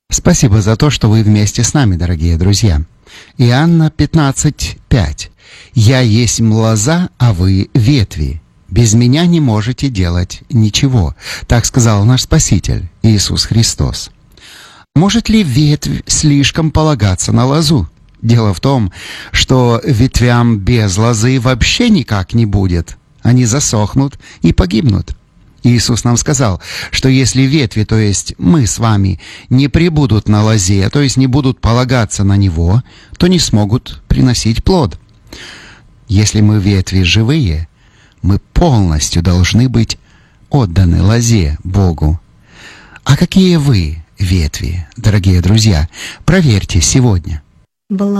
Спасибо за то, что вы вместе с нами, дорогие друзья. Иоанна 15:5. «Я есть лоза, а вы ветви. Без меня не можете делать ничего». Так сказал наш Спаситель Иисус Христос. Может ли ветвь слишком полагаться на лозу? Дело в том, что ветвям без лозы вообще никак не будет. Они засохнут и погибнут. Иисус нам сказал, что если ветви, то есть мы с вами, не пребудут на лозе, то есть не будут полагаться на Него, то не смогут приносить плод. Если мы ветви живые, мы полностью должны быть отданы лозе Богу. А какие вы ветви, дорогие друзья? Проверьте сегодня.